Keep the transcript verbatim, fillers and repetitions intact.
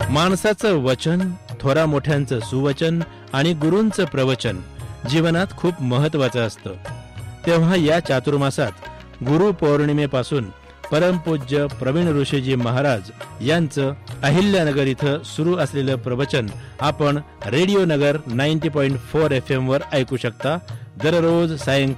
माणसाचं वचन, थोरा मोठ्यांचं सुवचन आणि गुरूंचं प्रवचन जीवनात खूप महत्वाचं असतं. तेव्हा या चातुर्मासात गुरु पौर्णिमेपासून परमपूज्य प्रवीण ऋषीजी महाराज यांचं अहिल्यानगर इथं सुरू असलेलं प्रवचन आपण रेडिओ नगर नव्वद पॉईंट चार एफ एम वर ऐकू शकता. दररोज सायंकाळी